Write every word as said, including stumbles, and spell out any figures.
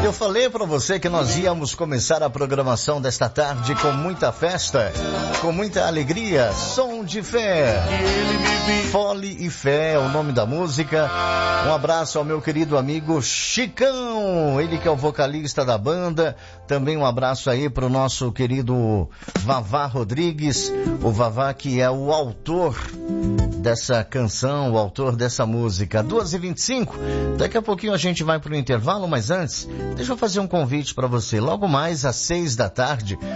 Eu falei pra você que nós íamos começar a programação desta tarde com muita festa, com muita alegria. Som de Fé, Fole e Fé é o nome da música. Um abraço ao meu querido amigo Chicão, ele que é o vocalista da banda. Também um abraço aí pro nosso querido Vavá Rodrigues, o Vavá que é o autor dessa canção, o autor dessa música. duas e vinte e cinco, daqui a pouquinho a gente vai pro intervalo, mas antes, deixa eu fazer um convite para você. Logo mais às seis da tarde,